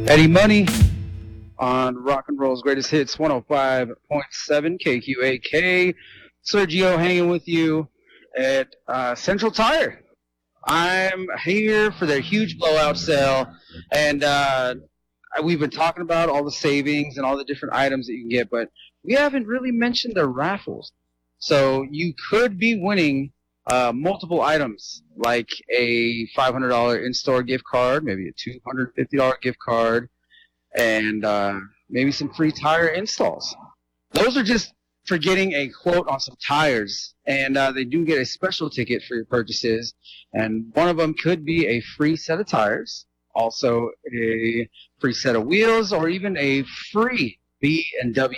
Eddie Money on Rock and Roll's Greatest Hits 105.7 KQAK. Sergio hanging with you at Central Tire. I'm here for their huge blowout sale, and we've been talking about all the savings and all the different items that you can get, but we haven't really mentioned their raffles. So you could be winning multiple items, like a $500 in-store gift card, maybe a $250 gift card, and maybe some free tire installs. Those are just for getting a quote on some tires, and they do get a special ticket for your purchases, and one of them could be a free set of tires, also a free set of wheels, or even a free B&W